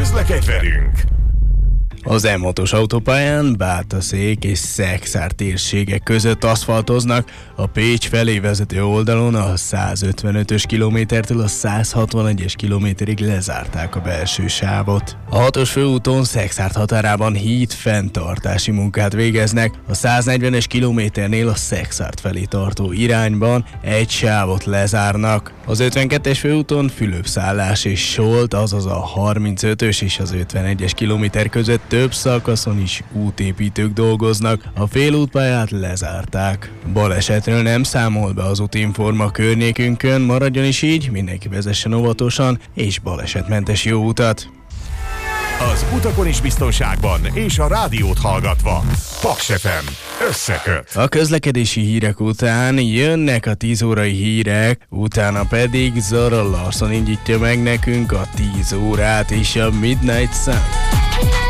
Közlekedj velünk! Az M6-os autópályán Bátaszék és Szekszár térségek között aszfaltoznak, a Pécs felé vezető oldalon a 155-ös kilométertől a 161-es kilométerig lezárták a belső sávot. A 6-os főúton Szekszárt határában híd fenntartási munkát végeznek, a 140-es kilométernél a Szekszárt felé tartó irányban egy sávot lezárnak. Az 52-es főúton Fülöp-Szállás és Solt, azaz a 35-ös és az 51-es kilométer között több szakaszon is útépítők dolgoznak, a félútpályát lezárták. Balesetről nem számol be az Útinforma környékünkön, maradjon is így, mindenki vezessen óvatosan és balesetmentes jó utat! Az utakon is biztonságban és a rádiót hallgatva. Paks FM összeköt. A közlekedési hírek után jönnek a 10 órai hírek, utána pedig Zara Larsson indítja meg nekünk a 10 órát és a Midnight Sun.